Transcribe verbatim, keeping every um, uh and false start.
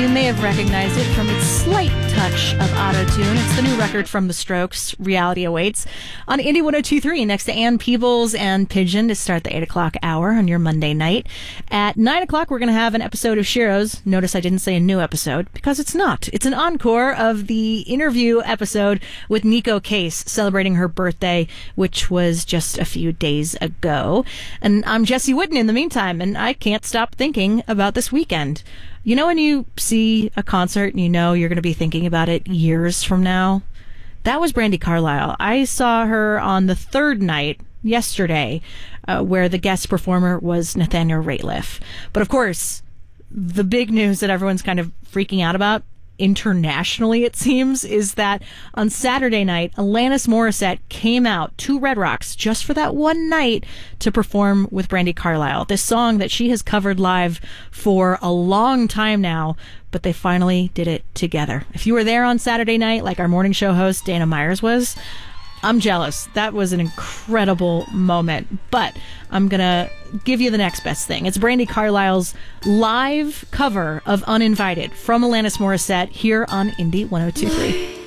You may have recognized it from its slight touch of auto-tune. It's the new record from The Strokes, Reality Awaits, on Indie one oh two point three next to Ann Peebles and Pigeon to start the eight o'clock hour on your Monday night. At nine o'clock, we're going to have an episode of Shiro's. Notice I didn't say a new episode, because it's not. It's an encore of the interview episode with Nico Case, celebrating her birthday, which was just a few days ago. And I'm Jesse Wooden in the meantime, and I can't stop thinking about this weekend. You know when you see a concert and you know you're going to be thinking about it years from now? That was Brandi Carlile. I saw her on the third night yesterday, uh, where the guest performer was Nathaniel Rateliff. But of course, the big news that everyone's kind of freaking out about, internationally it seems, is that on Saturday night, Alanis Morissette came out to Red Rocks just for that one night to perform with Brandi Carlile. This song that she has covered live for a long time now, but they finally did it together. If you were there on Saturday night, like our morning show host Dana Myers was, I'm jealous. That was an incredible moment. But I'm going to give you the next best thing. It's Brandi Carlile's live cover of Uninvited from Alanis Morissette here on Indie one oh two point three.